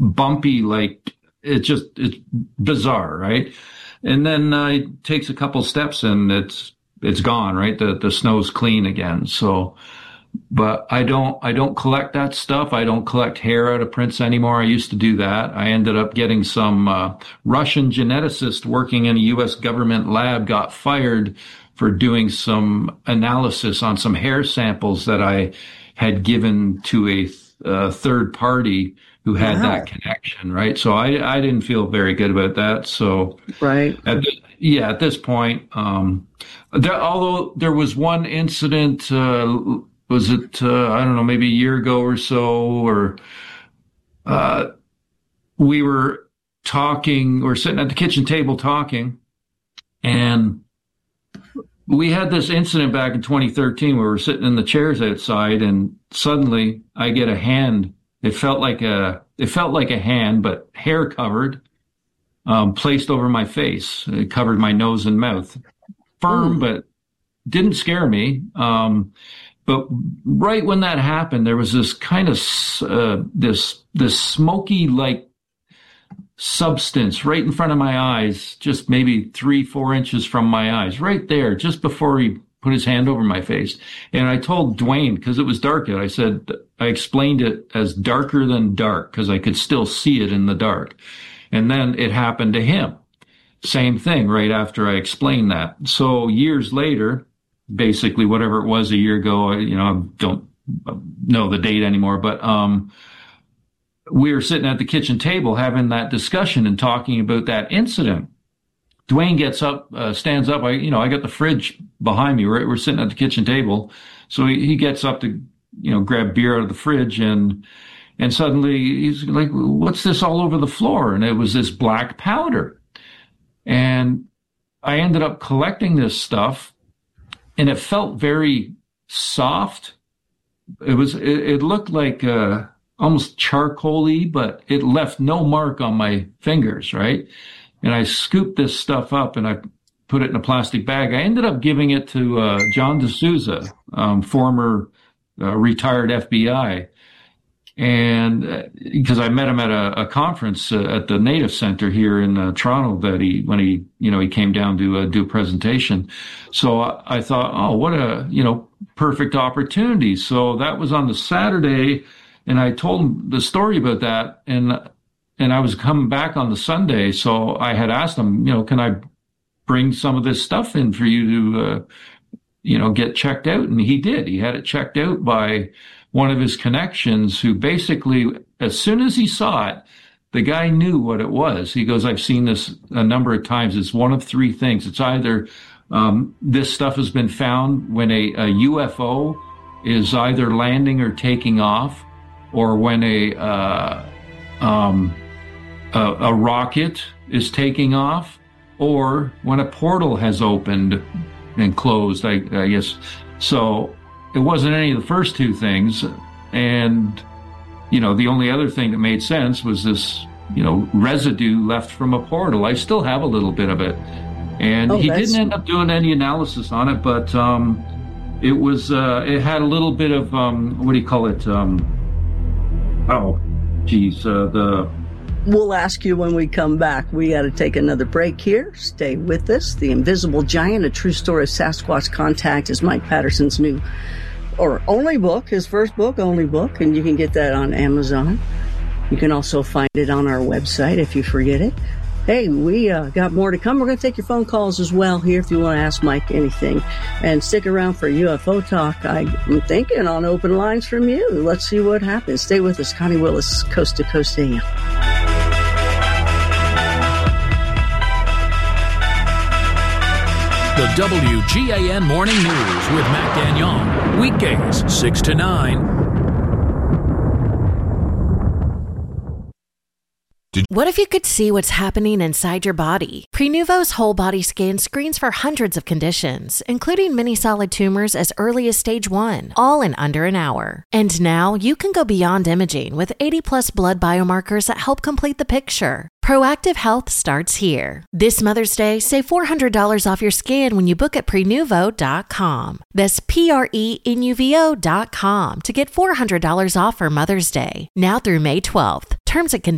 bumpy, like it's bizarre, right? And then it takes a couple steps and it's gone, right? The snow's clean again. So, but I don't collect that stuff. I don't collect hair out of prints anymore. I used to do that. I ended up getting some Russian geneticist working in a U.S. government lab got fired for doing some analysis on some hair samples that I had given to a third party who had that connection, right? So I didn't feel very good about that. So right, at this point, although there was one incident. Was it, I don't know, maybe a year ago or so, or we were sitting at the kitchen table talking, and we had this incident back in 2013 where we're sitting in the chairs outside, and suddenly I get a hand. It felt like a hand, but hair covered, placed over my face. It covered my nose and mouth. Firm, but didn't scare me. But right when that happened, there was this kind of this smoky like substance right in front of my eyes, just maybe 3-4 inches from my eyes, right there, just before he put his hand over my face. And I told Dwayne, because it was dark out, I explained it as darker than dark because I could still see it in the dark. And then it happened to him. Same thing right after I explained that. So years later, basically whatever it was a year ago, I don't know the date anymore, but we were sitting at the kitchen table having that discussion and talking about that incident. Dwayne gets up, stands up. I got the fridge behind me. We're sitting at the kitchen table. So he gets up to, grab beer out of the fridge, and suddenly he's like, what's this all over the floor? And it was this black powder. And I ended up collecting this stuff, and it felt very soft. It looked like almost charcoal-y, but it left no mark on my fingers, right? And I scooped this stuff up and I put it in a plastic bag. I ended up giving it to John D'Souza, former retired FBI. And because I met him at a conference at the Native Center here in Toronto when he came down to do a presentation. So I thought, oh, what a, perfect opportunity. So that was on the Saturday, and I told him the story about that. And I was coming back on the Sunday. So I had asked him, can I bring some of this stuff in for you to, get checked out? And he did. He had it checked out by one of his connections, who basically, as soon as he saw it, the guy knew what it was. He goes, I've seen this a number of times. It's one of three things. It's either this stuff has been found when a UFO is either landing or taking off, or when a rocket is taking off, or when a portal has opened and closed, I guess. So it wasn't any of the first two things. And, the only other thing that made sense was this, residue left from a portal. I still have a little bit of it. And he didn't end up doing any analysis on it, but it was, it had a little bit of, what do you call it? We'll ask you when we come back. We got to take another break here. Stay with us. The Invisible Giant, A True Story of Sasquatch Contact, is Mike Patterson's new only book, his first book, only book, and you can get that on Amazon. You can also find it on our website if you forget it. Hey, we got more to come. We're going to take your phone calls as well here if you want to ask Mike anything. And stick around for UFO talk. I'm thinking on open lines from you. Let's see what happens. Stay with us. Connie Willis, Coast to Coast AM. The WGAN Morning News with Mac Gagnon. Weekdays, 6 to 9. What if you could see what's happening inside your body? Prenuvo's whole body scan screens for hundreds of conditions, including many solid tumors as early as stage 1, all in under an hour. And now you can go beyond imaging with 80-plus blood biomarkers that help complete the picture. Proactive Health starts here. This Mother's Day, save $400 off your scan when you book at Prenuvo.com. That's Prenuvo.com to get $400 off for Mother's Day, now through May 12th. Terms and conditions